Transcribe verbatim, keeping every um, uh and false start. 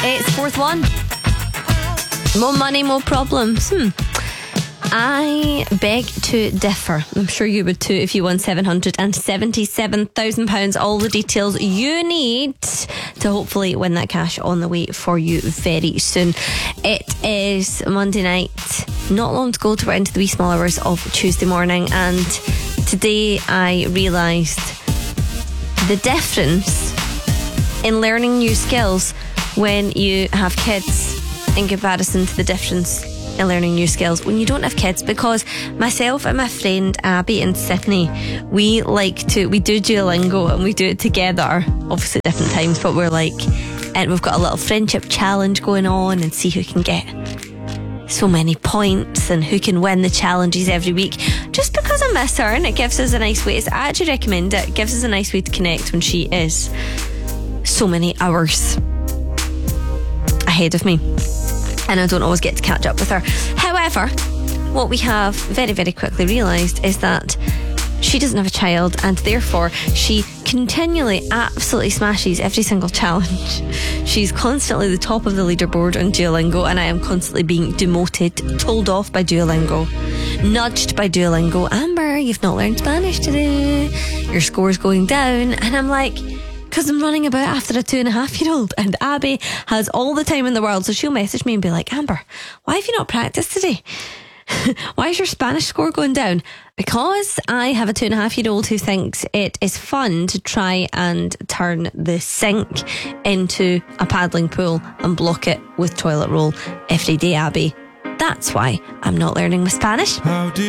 It's fourth one. More money, more problems. Hmm. I beg to differ. I'm sure you would too if you won seven hundred seventy-seven thousand pounds. All the details you need to hopefully win that cash on the way for you very soon. It is Monday night. Not long to go to we're into the wee small hours of Tuesday morning. And today I realised the difference in learning new skills when you have kids in comparison to the difference in learning new skills when you don't have kids, because myself and my friend Abby in Sydney, we like to we do Duolingo and we do it together, obviously at different times, but we're like, and we've got a little friendship challenge going on and see who can get so many points and who can win the challenges every week. Just because I miss her, and it gives us a nice way, I actually recommend it, it gives us a nice way to connect when she is so many hours ahead of me and I don't always get to catch up with her. However, what we have very, very quickly realised is that she doesn't have a child, and therefore she continually absolutely smashes every single challenge. She's constantly the top of the leaderboard on Duolingo, and I am constantly being demoted, told off by Duolingo, nudged by Duolingo. Amber, you've not learned Spanish today. Your score's going down. And I'm like, because I'm running about after a two and a half year old, and Abby has all the time in the world, so she'll message me and be like, Amber, why have you not practiced today? Why is your Spanish score going down? Because I have a two and a half year old who thinks it is fun to try and turn the sink into a paddling pool and block it with toilet roll every day, Abby. That's why I'm not learning my Spanish.